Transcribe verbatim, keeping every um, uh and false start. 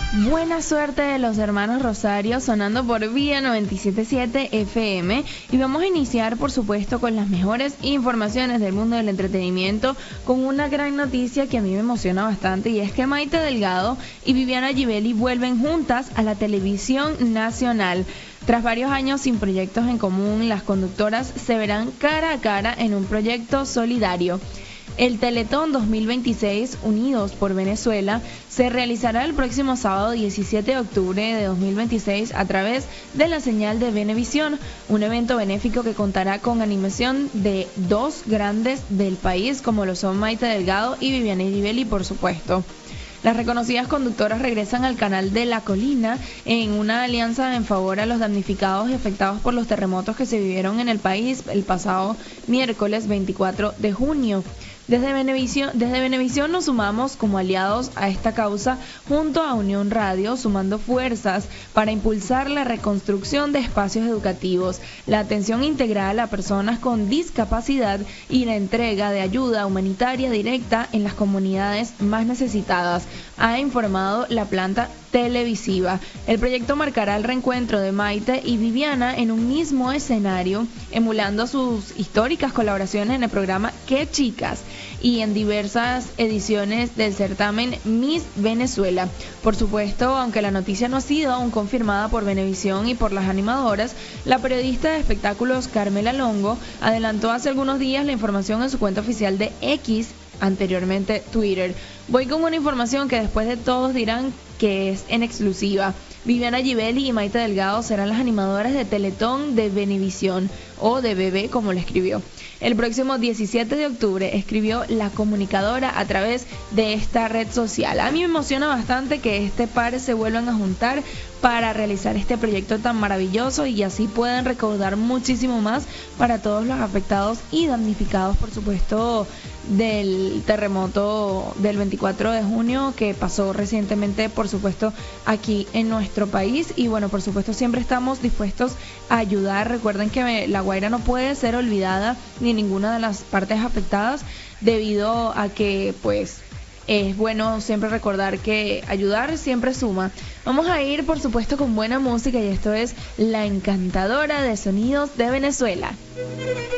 Buena suerte de los hermanos Rosario sonando por Vía noventa y siete punto siete F M, y vamos a iniciar por supuesto con las mejores informaciones del mundo del entretenimiento, con una gran noticia que a mí me emociona bastante, y es que Maite Delgado y Viviana Givelli vuelven juntas a la televisión nacional. Tras varios años sin proyectos en común, las conductoras se verán cara a cara en un proyecto solidario. El Teletón dos mil veintiséis, Unidos por Venezuela, se realizará el próximo sábado diecisiete de octubre de dos mil veintiséis a través de la señal de Venevisión, un evento benéfico que contará con animación de dos grandes del país, como lo son Maite Delgado y Viviana Givelli, por supuesto. Las reconocidas conductoras regresan al canal de La Colina en una alianza en favor a los damnificados y afectados por los terremotos que se vivieron en el país el pasado miércoles veinticuatro de junio. Desde Venevisión, desde Venevisión nos sumamos como aliados a esta causa junto a Unión Radio, sumando fuerzas para impulsar la reconstrucción de espacios educativos, la atención integral a personas con discapacidad y la entrega de ayuda humanitaria directa en las comunidades más necesitadas, ha informado la planta televisiva. El proyecto marcará el reencuentro de Maite y Viviana en un mismo escenario, emulando sus históricas colaboraciones en el programa ¡Qué chicas! Y en diversas ediciones del certamen Miss Venezuela. Por supuesto, aunque la noticia no ha sido aún confirmada por Venevisión y por las animadoras, la periodista de espectáculos Carmela Longo adelantó hace algunos días la información en su cuenta oficial de X, anteriormente Twitter. Voy con una información que después de todos dirán que es en exclusiva. Viviana Givelli y Maite Delgado serán las animadoras de Teletón de Venevisión, o de B B como lo escribió. El próximo diecisiete de octubre, escribió la comunicadora a través de esta red social. A mí me emociona bastante que este par se vuelvan a juntar para realizar este proyecto tan maravilloso, y así puedan recaudar muchísimo más para todos los afectados y damnificados, por supuesto, del terremoto del veinticuatro de junio que pasó recientemente, por supuesto, aquí en nuestro país. Y bueno, por supuesto, siempre estamos dispuestos a ayudar. Recuerden que La Guaira no puede ser olvidada, ni ninguna de las partes afectadas, debido a que pues es bueno siempre recordar que ayudar siempre suma. Vamos a ir, por supuesto, con buena música, y esto es La Encantadora de Sonidos de Venezuela.